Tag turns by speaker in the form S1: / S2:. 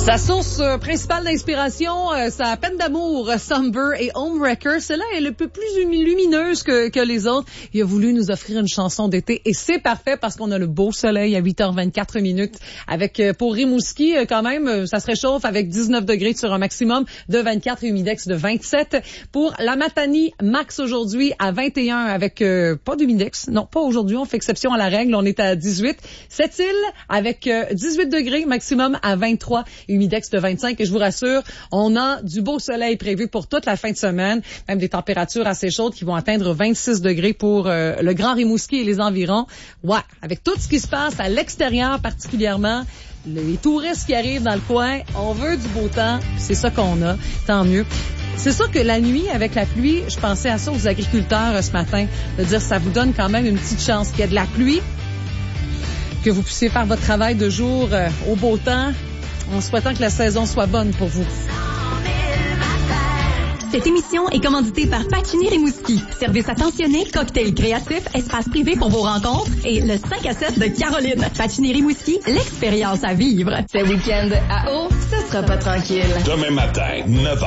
S1: Sa source principale d'inspiration, sa peine d'amour, Somber et Homewrecker, celle-là est un peu plus lumineuse que les autres. Il a voulu nous offrir une chanson d'été et c'est parfait parce qu'on a le beau soleil à 8h24 minutes. Avec pour Rimouski, quand même, ça se réchauffe avec 19 degrés sur un maximum de 24 et humidex de 27. Pour la Matanie, max aujourd'hui à 21 avec pas d'humidex. Non, pas aujourd'hui, on fait exception à la règle, on est à 18. Sept-Îles avec 18 degrés maximum à 23. Humidex de 25 et je vous rassure, on a du beau soleil prévu pour toute la fin de semaine, même des températures assez chaudes qui vont atteindre 26 degrés pour le Grand Rimouski et les environs. Ouais, avec tout ce qui se passe à l'extérieur particulièrement, les touristes qui arrivent dans le coin, on veut du beau temps, c'est ça qu'on a, tant mieux. C'est sûr que la nuit, avec la pluie, je pensais à ça aux agriculteurs ce matin, de dire ça vous donne quand même une petite chance qu'il y a de la pluie, que vous puissiez faire votre travail de jour au beau temps, en souhaitant que la saison soit bonne pour vous.
S2: Cette émission est commanditée par Pacini Rimouski. Service attentionné, cocktail créatif, espace privé pour vos rencontres et le 5 à 7 de Caroline. Pacini Rimouski, l'expérience à vivre.
S3: Ce week-end à eau, ce sera pas tranquille.
S4: Demain matin, 9h.